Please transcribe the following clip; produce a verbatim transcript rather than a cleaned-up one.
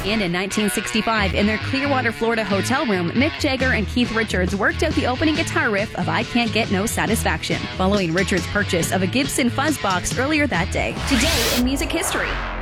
And in nineteen sixty-five, in their Clearwater, Florida hotel room, Mick Jagger and Keith Richards worked out the opening guitar riff of I Can't Get No Satisfaction, following Richards' purchase of a Gibson Fuzzbox earlier that day. Today in music history.